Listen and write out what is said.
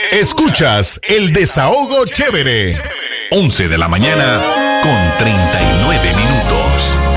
Escuchas el desahogo chévere. 11 de la mañana con 39 minutos.